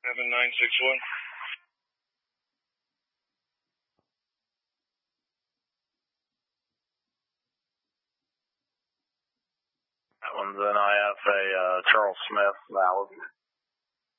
7961. That one's an IFA, Charles Smith, valid.